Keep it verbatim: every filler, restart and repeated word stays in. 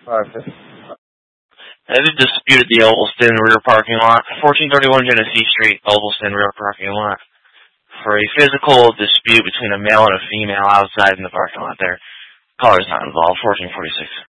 Five. There's a dispute at the Ovalston rear parking lot, fourteen thirty-one Genesee Street, Ovalston rear parking lot, for a physical dispute between a male and a female outside in the parking lot there. Caller's not involved, fourteen forty-six.